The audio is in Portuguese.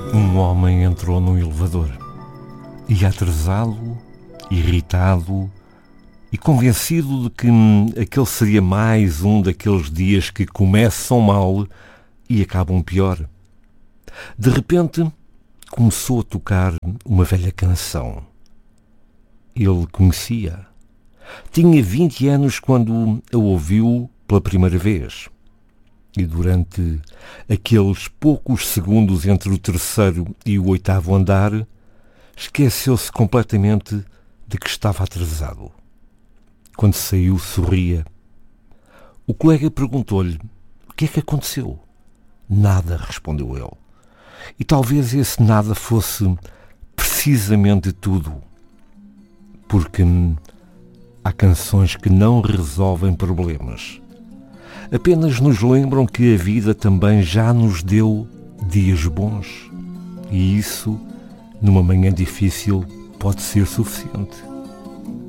Um homem entrou num elevador. Ia atrasá-lo, irritado e convencido de que aquele seria mais um daqueles dias que começam mal e acabam pior. De repente, começou a tocar uma velha canção. Ele conhecia. Tinha 20 anos quando a ouviu pela primeira vez. E durante aqueles poucos segundos entre o terceiro e o oitavo andar, esqueceu-se completamente de que estava atrasado. Quando saiu, sorria. O colega perguntou-lhe: o que é que aconteceu? Nada, respondeu ele. E talvez esse nada fosse precisamente tudo. Porque há canções que não resolvem problemas. Apenas nos lembram que a vida também já nos deu dias bons. E isso, numa manhã difícil, pode ser suficiente.